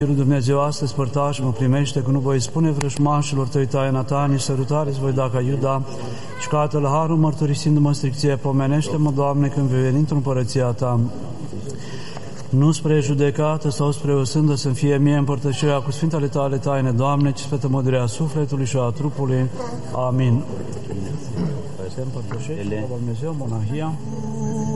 Dumnezeu, astăzi părtaș mă primește, că nu voi spune vrăjmașilor tăi taina ta, nici sărutare-ți voi da ca Iuda, și ca tălharul mărturisindu-mă stricție, pomenește-mă, Doamne, când vei veni într-o împărăția ta. Nu spre judecată sau spre o sândă să-mi fie mie împărtășirea cu sfintele tale taine, Doamne, ci spre tămădurea sufletului și a trupului. Amin. Se împărtășește, Dumnezeu, monahia.